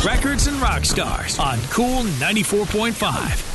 Records and Rock Stars on Cool 94.5.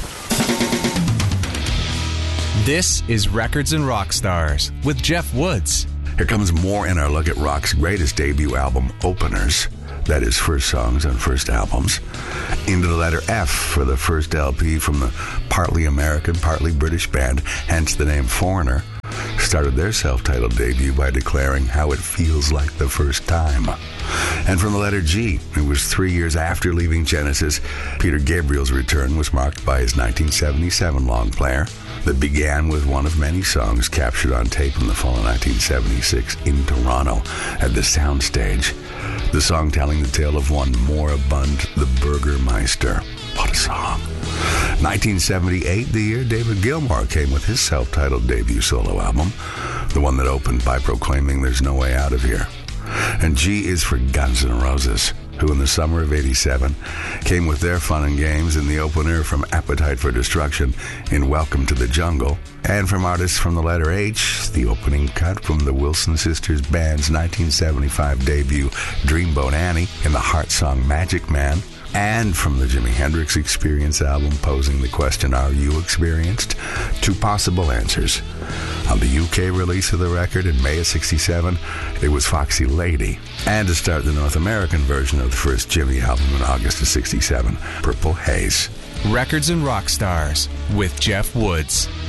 This is Records and Rock Stars with Jeff Woods. Here comes more in our look at rock's greatest debut album openers. That is, first songs on first albums. Into the letter F for the first LP from the partly American, partly British band, hence the name Foreigner, started their self-titled debut by declaring how it feels like the first time. And from the letter G, it was 3 years after leaving Genesis, Peter Gabriel's return was marked by his 1977 long player that began with one of many songs captured on tape in the fall of 1976 in Toronto at the Soundstage. The song telling the tale of one moribund, the Burgermeister. What a song. 1978, the year David Gilmour came with his self-titled debut solo album, the one that opened by proclaiming there's no way out of here. And G is for Guns N' Roses, who in the summer of 87 came with their fun and games in the opener from Appetite for Destruction in Welcome to the Jungle, and from artists from the letter H, the opening cut from the Wilson Sisters Band's 1975 debut Dreamboat Annie in the heart song Magic Man, and from the Jimi Hendrix Experience album posing the question, are you experienced? Two possible answers. On the UK release of the record in May of 67, it was Foxy Lady. And to start the North American version of the first Jimi album in August of 67, Purple Haze. Records and Rock Stars with Jeff Woods.